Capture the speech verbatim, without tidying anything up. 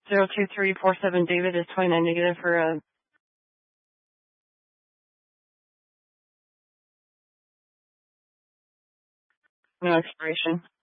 zero two three four seven David is twenty-nine negative for a no expiration.